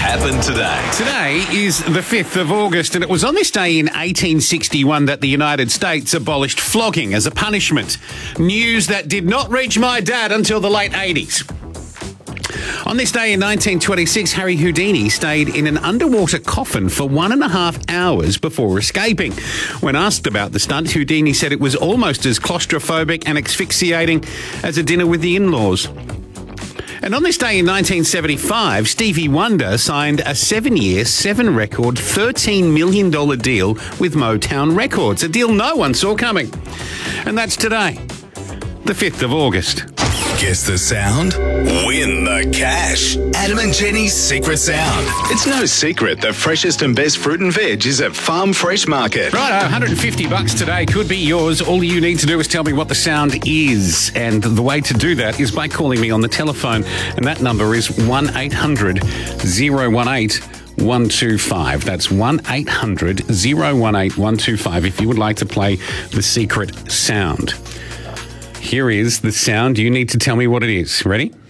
happened today. Today is the 5th of August, and it was on this day in 1861 that the United States abolished flogging as a punishment. News that did not reach my dad until the late 80s. On this day in 1926, Harry Houdini stayed in an underwater coffin for 1.5 hours before escaping. When asked about the stunt, Houdini said it was almost as claustrophobic and asphyxiating as a dinner with the in-laws. And on this day in 1975, Stevie Wonder signed a 7-year, 7-record, $13 million deal with Motown Records, a deal no one saw coming. And that's today, the 5th of August. Guess the sound? Win the cash. Adam and Jenny's Secret Sound. It's no secret the freshest and best fruit and veg is at Farm Fresh Market. Right, $150 today could be yours. All you need to do is tell me what the sound is. And the way to do that is by calling me on the telephone. And that number is 1-800-018-125. That's 1-800-018-125 if you would like to play the secret sound. Here is the sound. You need to tell me what it is. Ready?